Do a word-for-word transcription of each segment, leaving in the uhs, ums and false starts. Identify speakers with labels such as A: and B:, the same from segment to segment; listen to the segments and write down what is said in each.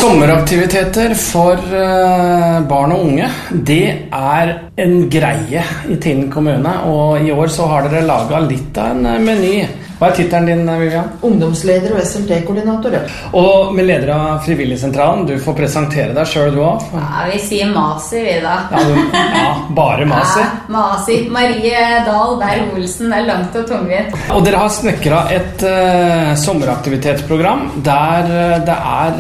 A: Sommeraktiviteter for barn og unge, det er en greie i Tinn kommune, og i år så har dere laget litt av en meny. Hva er titelen din, Vivian?
B: Ungdomsleder og S L T-koordinator.
A: Og med leder av Frivilligsentralen, du får presentere deg selv du også.
C: Ja, vi sier Masi vi da.
A: Ja, du, ja bare Masi.
C: Ja, Masi. Marie Dahl Berg-Olsen, det er langt og tungvint.
A: Og dere har snekret et uh, sommeraktivitetsprogram der uh, det er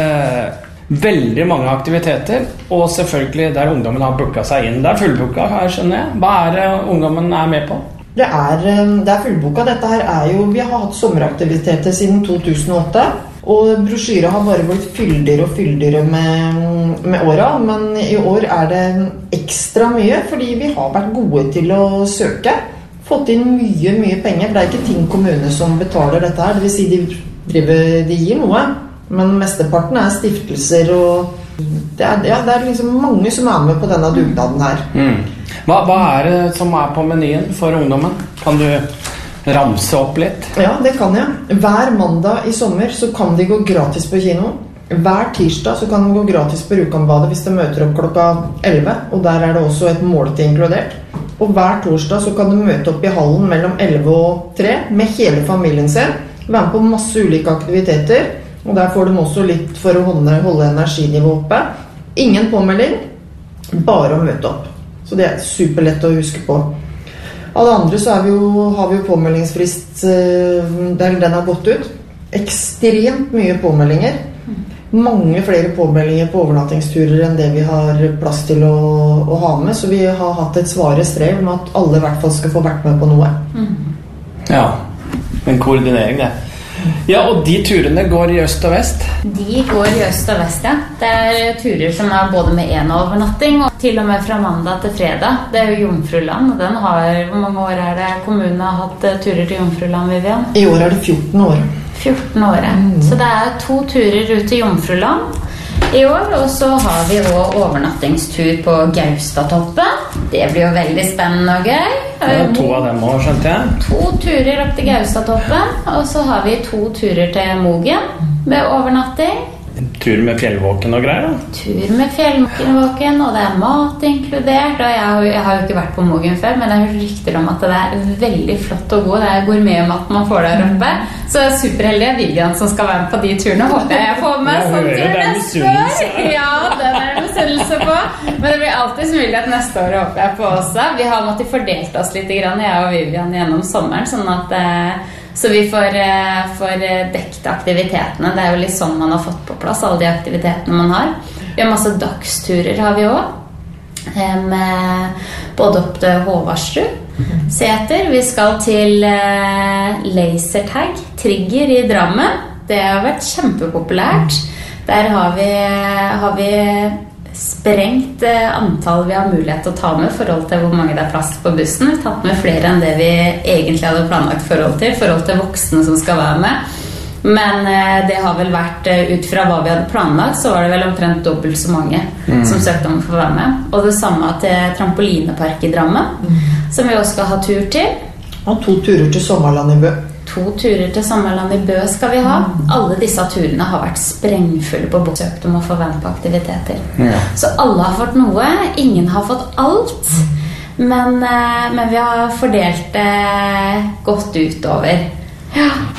A: uh, veldig mange aktiviteter, og selvfølgelig der ungdommen har booket seg inn. Det er fullbooket, her skjønner jeg. Hva er det ungdommen er med på?
B: Det er, det er fullboka. Dette her er jo, vi har hatt sommeraktiviteter siden to tusen og åtte, og brosjyret har bare blitt fyldigere og fyldigere med, med åra, men i år er det ekstra mye, fordi vi har vært gode til å søke, fått inn mye, mye penger. Det er ikke Tinn kommune som betaler dette her, det vil si de, driver, de gir noe, men mesteparten er stiftelser, og det er, ja, det er liksom mange som er med på denne dugnaden her.
A: Mm. Hva, hva er det som er på menyen for ungdommen? Kan du ramse opp litt?
B: Ja, det kan jeg. Hver mandag i sommer så kan de gå gratis på kino. Hver tirsdag så kan de gå gratis på Rjukanbadet hvis de møter opp klokka elleve, og der er det også et måltid inkludert. Og hver torsdag så kan de møte opp i hallen mellom elleve og tre med hele familien sin, være med på masse ulike aktiviteter, og der får de også litt for å holde, holde energinivået oppe. Ingen påmelding, bare å møte opp. Så det er superlett å huske på. Alle andre så er vi jo, har vi jo påmeldingsfrist, der den har gått ut. Ekstremt mye påmeldinger. Mange flere påmeldinger på overnattingsturer enn det vi har plass til å, å ha med. Så vi har hatt et svare strev om at alle i hvert fall skal få vært med på noe.
A: Ja, en koordinering det. Ja, og de turene går i øst og vest?
C: De går i øst og vest, ja. Det er turer som er både med en overnatting, og til og med fra mandag til fredag. Det er jo Jomfruland, og den har, hvor mange år er det kommunen har hatt turer til Jomfruland, Vivian?
B: I år er det fjorten år.
C: fjorten år, mm. Så det er to turer ut til Jomfruland i år, og så har vi også overnattingstur på Gaustatoppen. Det blir jo veldig spennende og gøy.
A: Ja, to av dem også, skjønte jeg.
C: To turer opp til Gaustatoppen, og så har vi to turer til Mogen med overnatting.
A: Tur med fjellvåken og greier da?
C: Tur med fjellvåken, og det er mat inkludert. Og jeg har, jeg har jo ikke vært på Mogen før, men jeg har hørt rykter om at det er veldig flott og god. Det er gourmetmat man får der oppe. Så det er superheldig Vivian som skal være med på de turene. Håper jeg jeg får med sånn tur neste år. Ja, den er det misunnelse på. Men det blir alltid mulighet neste år, håper jeg på også. Vi har måttet fordelt oss litt, jeg og Vivian, gjennom sommeren, sånn at så vi får, får dekket aktivitetene. Det er jo litt sånn man har fått på plass alle de aktivitetene man har. Vi har masse dagsturer har vi også, med både opp til Håvardsrud Seter. Vi skal til lasertag, Trigger i Drammen. Det har vært kjempepopulært. Der har vi, har vi sprengt antall vi har mulighet til å ta med i forhold til hvor mange det er plass på bussen. Vi har tatt med flere enn det vi egentlig hadde planlagt forhold til, forhold til voksne som skal være med. Men det har vel vært, ut fra hva vi hadde planlagt, så var det vel omtrent dobbelt så mange mm. som søkte om å få være med. Og det samme til trampolinepark i Drammen, mm. som vi også skal ha tur til.
B: Og to turer til Sommerland i Bø.
C: To turer til Sommerland i Bø skal vi ha. Alle disse turene har vært sprengfulle på søkt om å få være med på aktiviteter. Ja. Så alle har fått noe. Ingen har fått alt. Men, men vi har fordelt det godt utover. Ja.